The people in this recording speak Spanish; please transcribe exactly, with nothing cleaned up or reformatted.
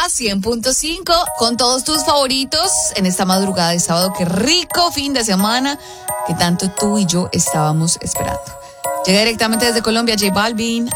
cien punto cinco con todos tus favoritos en esta madrugada de sábado. Qué rico fin de semana que tanto tú y yo estábamos esperando. Llega directamente desde Colombia J Balvin,